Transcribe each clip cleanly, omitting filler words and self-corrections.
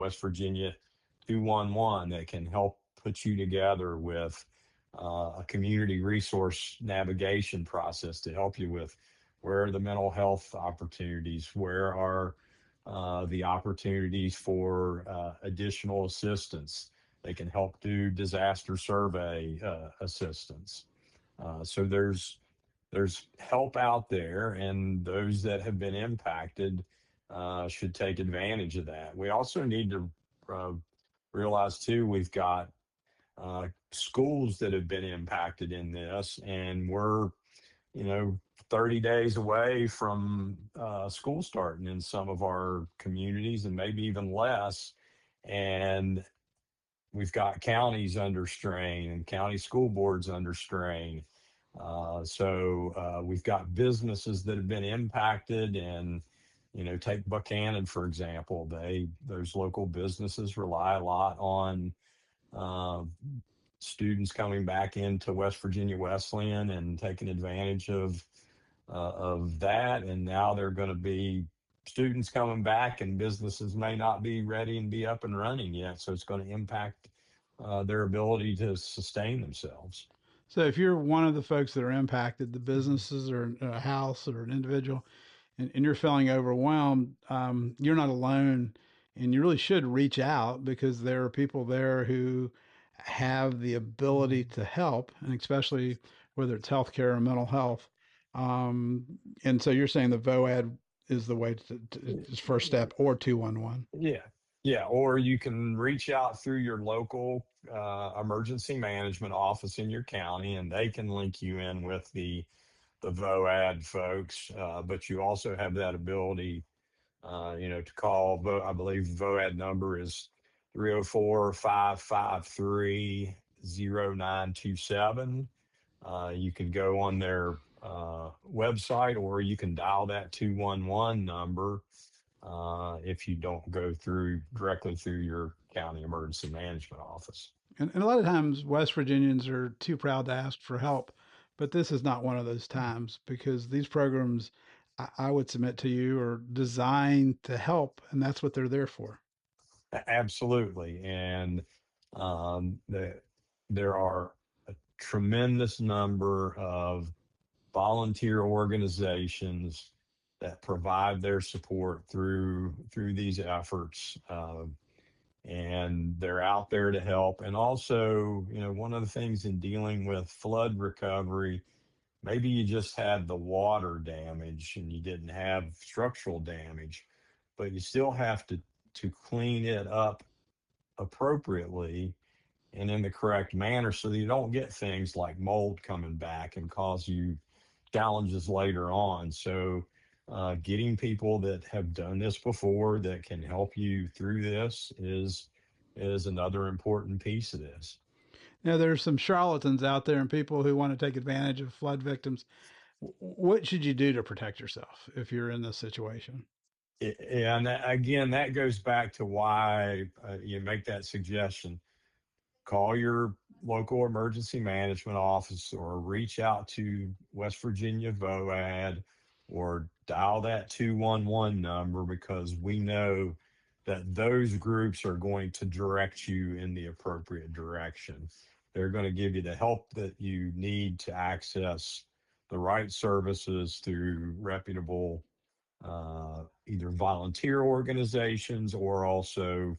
West Virginia 211 that can help put you together with a community resource navigation process to help you with where are the mental health opportunities, where are the opportunities for additional assistance. They can help do disaster survey assistance. So there's help out there, and those that have been impacted should take advantage of that. We also need to uh, realize too we've got schools that have been impacted in this, and we're 30 days away from school starting in some of our communities, and maybe even less. And we've got counties under strain and county school boards under strain. So we've got businesses that have been impacted, and take Buchanan for example. Those local businesses rely a lot on uh, students coming back into West Virginia Wesleyan and taking advantage of that. And now they're going to be students coming back, and businesses may not be ready and be up and running yet. So it's going to impact their ability to sustain themselves. So if you're one of the folks that are impacted, the businesses or a house or an individual, and you're feeling overwhelmed, you're not alone. And you really should reach out because there are people there who have the ability to help, and especially whether it's healthcare or mental health. And so you're saying the VOAD is the way to first step or 211. Yeah. Yeah. Or you can reach out through your local emergency management office in your county, and they can link you in with the VOAD folks. But you also have that ability, to call. I believe the VOAD number is 304-553-0927. You can go on their website, or you can dial that 211 number if you don't go through directly through your county emergency management office. And a lot of times West Virginians are too proud to ask for help, but this is not one of those times because these programs, I would submit to you, are designed to help, and that's what they're there for. Absolutely. And there are a tremendous number of volunteer organizations that provide their support through these efforts. And they're out there to help. And also, one of the things in dealing with flood recovery, maybe you just had the water damage and you didn't have structural damage, but you still have to clean it up appropriately and in the correct manner so that you don't get things like mold coming back and cause you challenges later on. So, getting people that have done this before that can help you through this is another important piece of this. Now, there's some charlatans out there and people who want to take advantage of flood victims. What should you do to protect yourself if you're in this situation? And again, that goes back to why you make that suggestion. Call your local emergency management office, or reach out to West Virginia VOAD, or dial that 211 number, because we know that those groups are going to direct you in the appropriate direction. They're going to give you the help that you need to access the right services through reputable either volunteer organizations, or also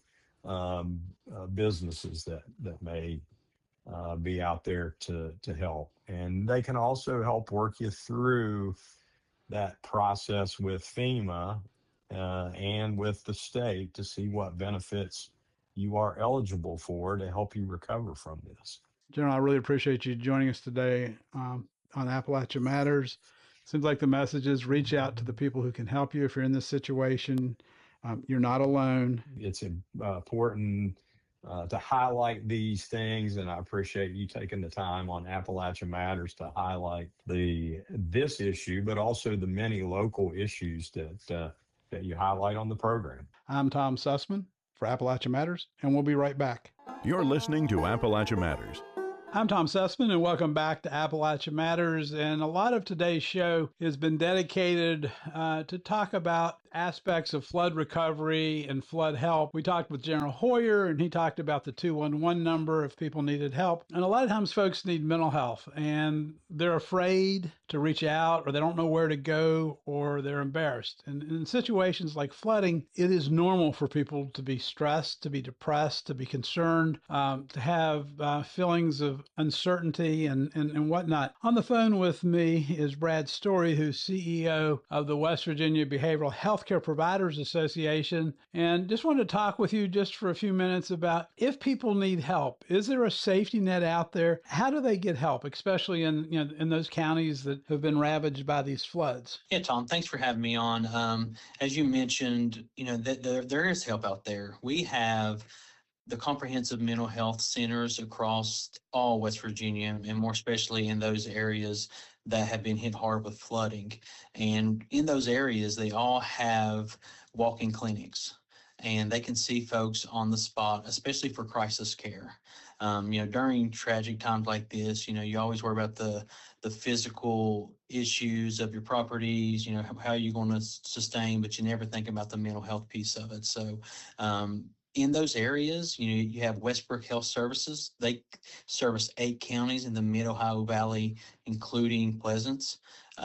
businesses that may be out there to help. And they can also help work you through that process with FEMA and with the state to see what benefits you are eligible for to help you recover from this. General, I really appreciate you joining us today on Appalachia Matters. Seems like the message is reach out to the people who can help you if you're in this situation. You're not alone. It's important to highlight these things, and I appreciate you taking the time on Appalachia Matters to highlight this issue, but also the many local issues that you highlight on the program. I'm Tom Sussman for Appalachia Matters, and we'll be right back. You're listening to Appalachia Matters. I'm Tom Sussman, and welcome back to Appalachia Matters. And a lot of today's show has been dedicated to talk about aspects of flood recovery and flood help. We talked with General Hoyer, and he talked about the 211 number if people needed help. And a lot of times folks need mental health, and they're afraid to reach out, or they don't know where to go, or they're embarrassed. And in situations like flooding, it is normal for people to be stressed, to be depressed, to be concerned, to have feelings of uncertainty and whatnot. On the phone with me is Brad Story, who's CEO of the West Virginia Behavioral Healthcare Providers Association. And just wanted to talk with you just for a few minutes about if people need help, is there a safety net out there? How do they get help, especially in those counties that have been ravaged by these floods? Yeah, Tom, thanks for having me on. As you mentioned, that there is help out there. We have the comprehensive mental health centers across all West Virginia, and more especially in those areas that have been hit hard with flooding. And in those areas, they all have walk-in clinics, and they can see folks on the spot, especially for crisis care. During tragic times like this, you always worry about the physical issues of your properties, how you're going to sustain, but you never think about the mental health piece of it. So, in those areas, you have Westbrook Health Services. They service 8 counties in the Mid-Ohio Valley, including Pleasants.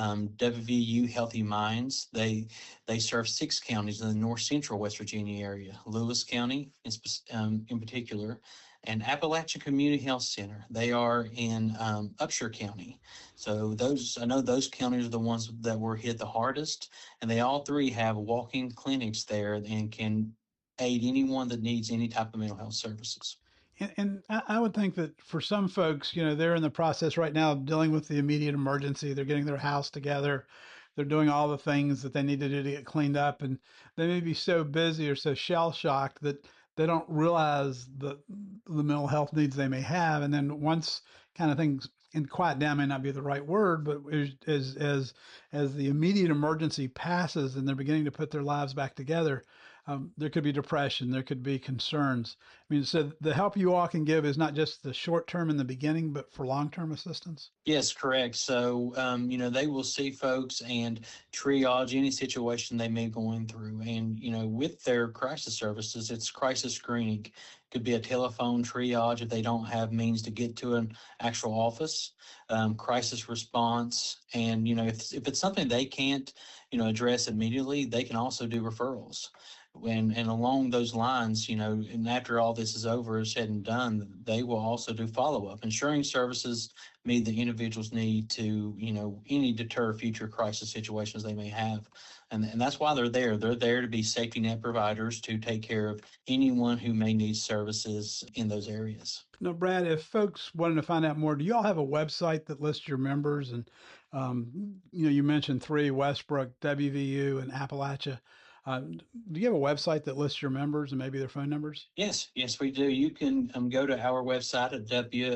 WVU Healthy Minds, they serve 6 counties in the north central West Virginia area, Lewis County in particular, and Appalachian Community Health Center. They are in Upshur County. So I know those counties are the ones that were hit the hardest, and they all 3 have walk-in clinics there and can aid anyone that needs any type of mental health services. And I would think that for some folks, they're in the process right now of dealing with the immediate emergency. They're getting their house together. They're doing all the things that they need to do to get cleaned up. And they may be so busy or so shell shocked that they don't realize the mental health needs they may have. And then once kind of things, and quiet down may not be the right word, but as the immediate emergency passes and they're beginning to put their lives back together, there could be depression, there could be concerns. I mean, so the help you all can give is not just the short term in the beginning, but for long-term assistance? Yes, correct. So, they will see folks and triage any situation they may be going through. And, with their crisis services, it's crisis screening. It could be a telephone triage if they don't have means to get to an actual office, crisis response. And, if it's something they can't, address immediately, they can also do referrals. And along those lines, and after all this is over, said and done, they will also do follow-up. Ensuring services meet the individual's need to, any deter future crisis situations they may have. And that's why they're there. They're there to be safety net providers to take care of anyone who may need services in those areas. Now, Brad, if folks wanted to find out more, do you all have a website that lists your members? And, you mentioned 3, Westbrook, WVU, and Appalachia. Do you have a website that lists your members and maybe their phone numbers? Yes, we do. You can go to our website at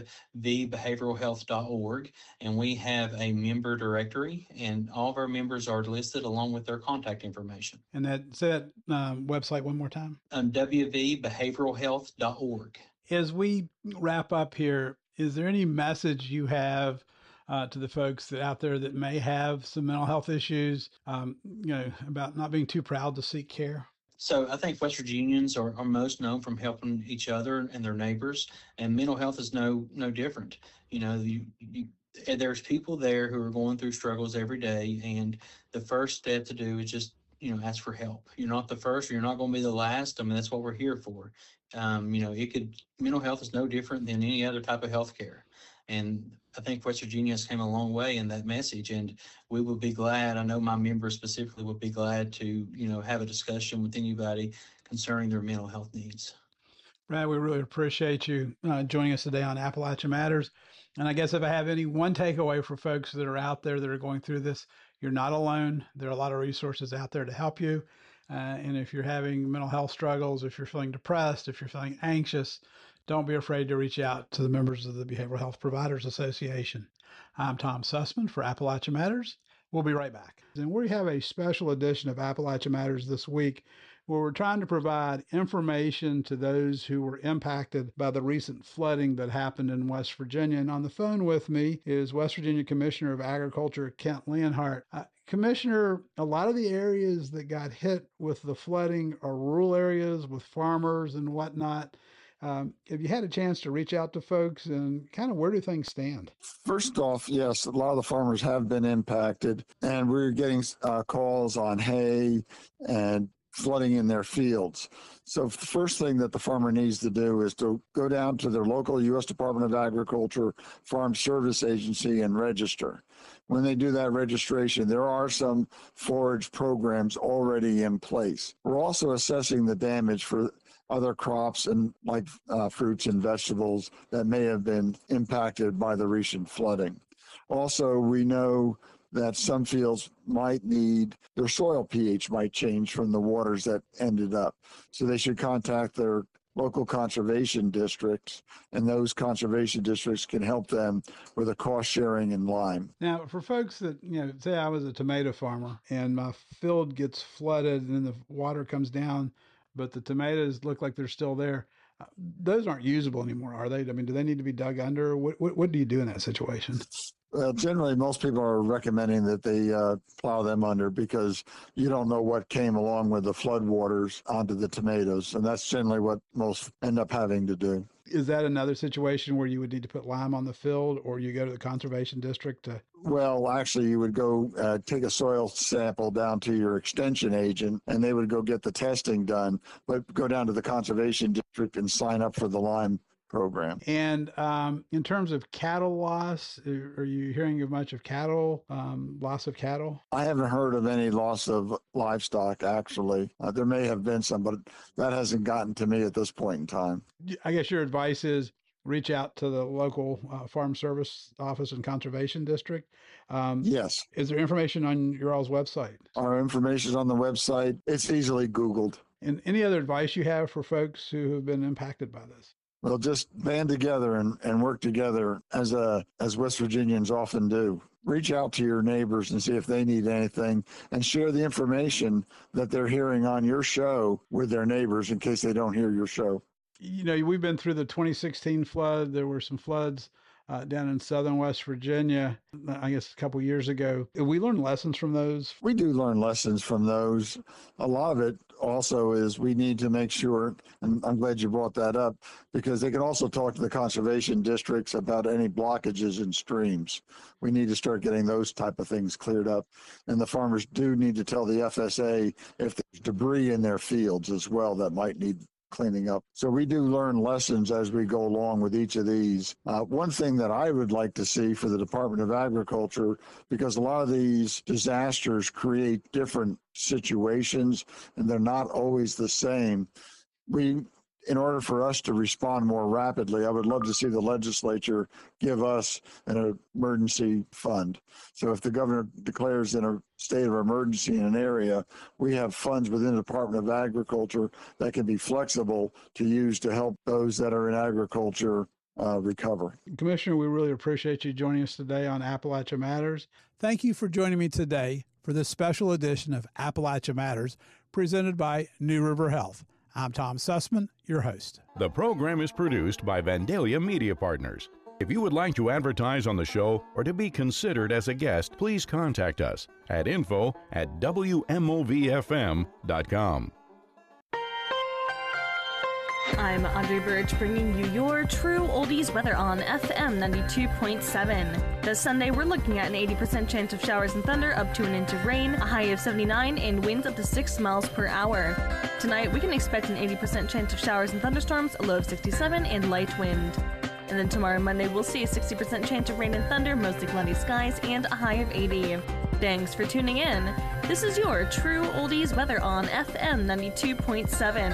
wvbehavioralhealth.org, and we have a member directory, and all of our members are listed along with their contact information. And say that website one more time. wvbehavioralhealth.org. As we wrap up here, is there any message you have to the folks that out there that may have some mental health issues, about not being too proud to seek care? So I think West Virginians are most known from helping each other and their neighbors, and mental health is no different. There's people there who are going through struggles every day, and the first step to do is just ask for help. You're not the first, or you're not going to be the last. I mean, that's what we're here for. Mental health is no different than any other type of health care. And I think West Virginia has come a long way in that message, and we would be glad, I know my members specifically would be glad to, have a discussion with anybody concerning their mental health needs. Brad, we really appreciate you joining us today on Appalachia Matters. And I guess if I have any one takeaway for folks that are out there that are going through this, you're not alone. There are a lot of resources out there to help you. And if you're having mental health struggles, if you're feeling depressed, if you're feeling anxious, don't be afraid to reach out to the members of the Behavioral Health Providers Association. I'm Tom Sussman for Appalachia Matters. We'll be right back. And we have a special edition of Appalachia Matters this week where we're trying to provide information to those who were impacted by the recent flooding that happened in West Virginia. And on the phone with me is West Virginia Commissioner of Agriculture, Kent Leonhardt. Commissioner, a lot of the areas that got hit with the flooding are rural areas with farmers and whatnot. Have you had a chance to reach out to folks, and kind of where do things stand? First off, yes, a lot of the farmers have been impacted, and we're getting calls on hay and flooding in their fields. So the first thing that the farmer needs to do is to go down to their local U.S. Department of Agriculture Farm Service Agency and register. When they do that registration, there are some forage programs already in place. We're also assessing the damage for other crops and like fruits and vegetables that may have been impacted by the recent flooding. Also, we know that some fields might need, their soil pH might change from the waters that ended up. So they should contact their local conservation districts, and those conservation districts can help them with a cost sharing in lime. Now, for folks that, say I was a tomato farmer and my field gets flooded and then the water comes down, but the tomatoes look like they're still there. Those aren't usable anymore, are they? I mean, do they need to be dug under? What do you do in that situation? Well, generally, most people are recommending that they plow them under because you don't know what came along with the flood waters onto the tomatoes. And that's generally what most end up having to do. Is that another situation where you would need to put lime on the field, or you go to the conservation district to? Well, actually, you would go take a soil sample down to your extension agent, and they would go get the testing done, but go down to the conservation district and sign up for the lime program. And in terms of cattle loss, are you hearing of much of cattle, loss of cattle? I haven't heard of any loss of livestock, actually. There may have been some, but that hasn't gotten to me at this point in time. I guess your advice is reach out to the local farm service office and conservation district. Yes. Is there information on your all's website? Our information is on the website. It's easily Googled. And any other advice you have for folks who have been impacted by this? Well, just band together and work together as West Virginians often do. Reach out to your neighbors and see if they need anything, and share the information that they're hearing on your show with their neighbors in case they don't hear your show. We've been through the 2016 flood. There were some floods down in southern West Virginia, I guess a couple of years ago. We learned lessons from those. We do learn lessons from those. A lot of it also is we need to make sure, and I'm glad you brought that up, because they can also talk to the conservation districts about any blockages in streams. We need to start getting those type of things cleared up. And the farmers do need to tell the FSA if there's debris in their fields as well that might need cleaning up. So we do learn lessons as we go along with each of these. One thing that I would like to see for the Department of Agriculture, because a lot of these disasters create different situations and they're not always the same. In order for us to respond more rapidly, I would love to see the legislature give us an emergency fund. So if the governor declares in a state of emergency in an area, we have funds within the Department of Agriculture that can be flexible to use to help those that are in agriculture recover. Commissioner, we really appreciate you joining us today on Appalachia Matters. Thank you for joining me today for this special edition of Appalachia Matters presented by New River Health. I'm Tom Sussman, your host. The program is produced by Vandalia Media Partners. If you would like to advertise on the show or to be considered as a guest, please contact us at info@WMOVFM.com. I'm Audrey Birch bringing you your true oldies weather on FM 92.7. This Sunday, we're looking at an 80% chance of showers and thunder, up to an inch of rain, a high of 79, and winds up to 6 miles per hour. Tonight, we can expect an 80% chance of showers and thunderstorms, a low of 67, and light wind. And then tomorrow, Monday, we'll see a 60% chance of rain and thunder, mostly cloudy skies, and a high of 80. Thanks for tuning in. This is your true oldies weather on FM 92.7.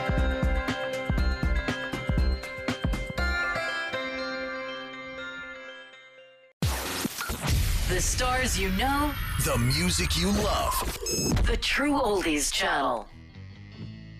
The stars you know, the music you love. the True Oldies Channel.